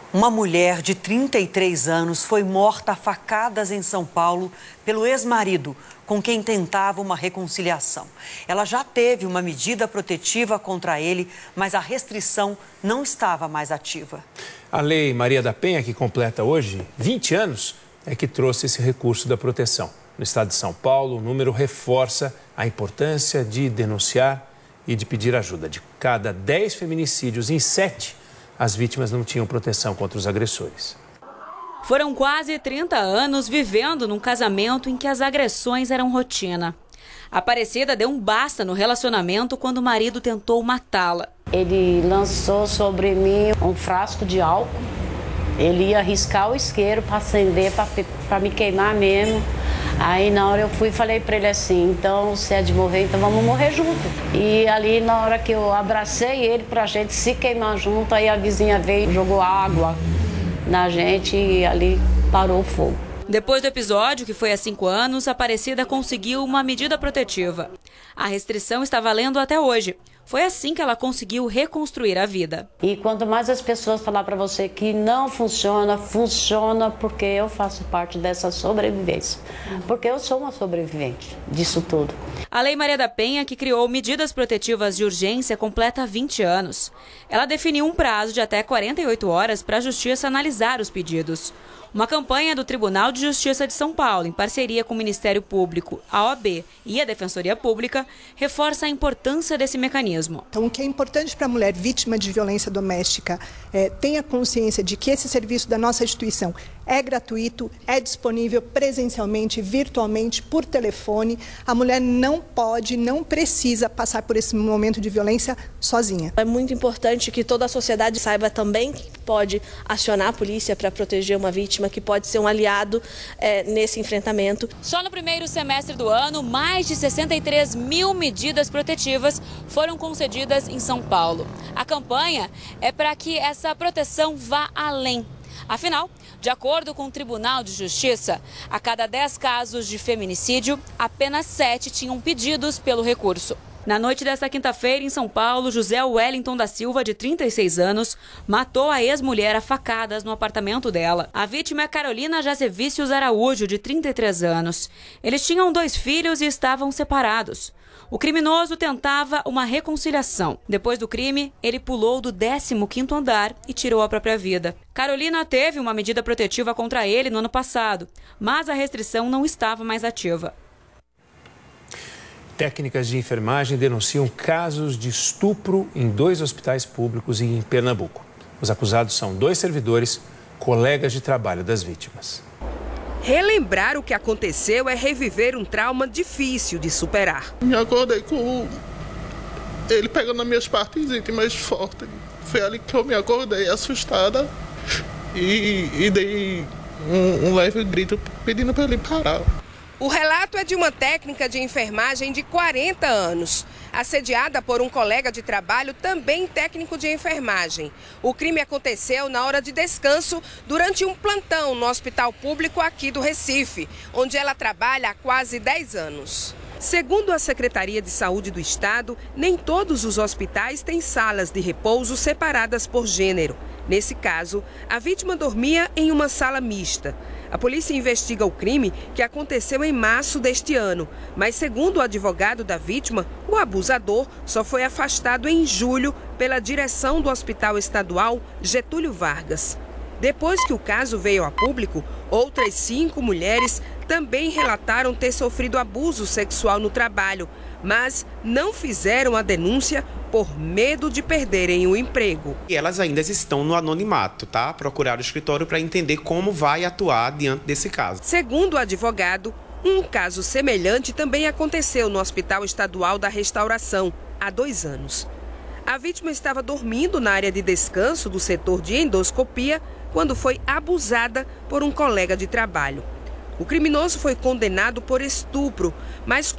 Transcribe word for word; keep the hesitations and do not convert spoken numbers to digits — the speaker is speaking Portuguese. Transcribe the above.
Uma mulher de trinta e três anos foi morta a facadas em São Paulo pelo ex-marido, com quem tentava uma reconciliação. Ela já teve uma medida protetiva contra ele, mas a restrição não estava mais ativa. A Lei Maria da Penha, que completa hoje vinte anos, é que trouxe esse recurso da proteção. No estado de São Paulo, o número reforça a importância de denunciar e de pedir ajuda. De cada dez feminicídios, em sete, as vítimas não tinham proteção contra os agressores. Foram quase trinta anos vivendo num casamento em que as agressões eram rotina. A Aparecida deu um basta no relacionamento quando o marido tentou matá-la. Ele lançou sobre mim um frasco de álcool. Ele ia riscar o isqueiro para acender, para me queimar mesmo. Aí na hora eu fui e falei para ele assim, então se é de morrer, então vamos morrer junto. E ali na hora que eu abracei ele pra gente se queimar junto, aí a vizinha veio e jogou água na gente e ali parou o fogo. Depois do episódio, que foi há cinco anos, a Aparecida conseguiu uma medida protetiva. A restrição está valendo até hoje. Foi assim que ela conseguiu reconstruir a vida. E quanto mais as pessoas falar para você que não funciona, funciona porque eu faço parte dessa sobrevivência. Porque eu sou uma sobrevivente disso tudo. A Lei Maria da Penha, que criou medidas protetivas de urgência, completa vinte anos. Ela definiu um prazo de até quarenta e oito horas para a Justiça analisar os pedidos. Uma campanha do Tribunal de Justiça de São Paulo, em parceria com o Ministério Público, a O A B e a Defensoria Pública, reforça a importância desse mecanismo. Então, o que é importante para a mulher vítima de violência doméstica é tenha consciência de que esse serviço da nossa instituição é gratuito, é disponível presencialmente, virtualmente, por telefone. A mulher não pode, não precisa passar por esse momento de violência sozinha. É muito importante que toda a sociedade saiba também que pode acionar a polícia para proteger uma vítima, que pode ser um aliado é, nesse enfrentamento. Só no primeiro semestre do ano, mais de sessenta e três mil medidas protetivas foram concedidas em São Paulo. A campanha é para que essa proteção vá além. Afinal, de acordo com o Tribunal de Justiça, a cada dez casos de feminicídio, apenas sete tinham pedidos pelo recurso. Na noite desta quinta-feira, em São Paulo, José Wellington da Silva, de trinta e seis anos, matou a ex-mulher a facadas no apartamento dela. A vítima é Carolina Jazevicius Araújo, de trinta e três anos. Eles tinham dois filhos e estavam separados. O criminoso tentava uma reconciliação. Depois do crime, ele pulou do décimo quinto andar e tirou a própria vida. Carolina teve uma medida protetiva contra ele no ano passado, mas a restrição não estava mais ativa. Técnicas de enfermagem denunciam casos de estupro em dois hospitais públicos em Pernambuco. Os acusados são dois servidores, colegas de trabalho das vítimas. Relembrar o que aconteceu é reviver um trauma difícil de superar. Me acordei com ele pegando nas minhas partes íntimas fortes. Foi ali que eu me acordei assustada e, e dei um, um leve grito pedindo para ele parar. O relato é de uma técnica de enfermagem de quarenta anos, assediada por um colega de trabalho, também técnico de enfermagem. O crime aconteceu na hora de descanso, durante um plantão no hospital público aqui do Recife, onde ela trabalha há quase dez anos. Segundo a Secretaria de Saúde do Estado, nem todos os hospitais têm salas de repouso separadas por gênero. Nesse caso, a vítima dormia em uma sala mista. A polícia investiga o crime, que aconteceu em março deste ano, mas segundo o advogado da vítima, o abusador só foi afastado em julho pela direção do Hospital Estadual Getúlio Vargas. Depois que o caso veio a público, outras cinco mulheres também relataram ter sofrido abuso sexual no trabalho, mas não fizeram a denúncia por medo de perderem o emprego. E elas ainda estão no anonimato, tá? Procurar o escritório para entender como vai atuar diante desse caso. Segundo o advogado, um caso semelhante também aconteceu no Hospital Estadual da Restauração, há dois anos. A vítima estava dormindo na área de descanso do setor de endoscopia quando foi abusada por um colega de trabalho. O criminoso foi condenado por estupro, mas